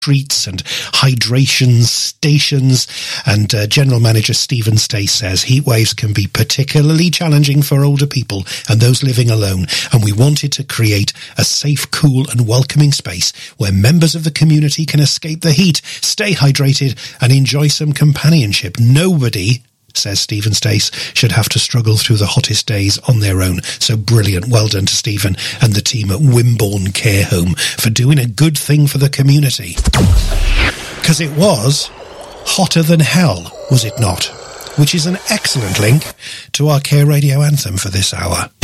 streets and hydration stations. And General Manager Stephen Stace says heat waves can be particularly challenging for older people and those living alone. And we wanted to create a safe, cool and welcoming space where members of the community can escape the heat, stay hydrated and enjoy some companionship. Nobody, says Stephen Stace, should have to struggle through the hottest days on their own. So brilliant. Well done to Stephen and the team at Wimborne Care Home for doing a good thing for the community. Because it was hotter than hell, was it not? Which is an excellent link to our Care Radio anthem for this hour.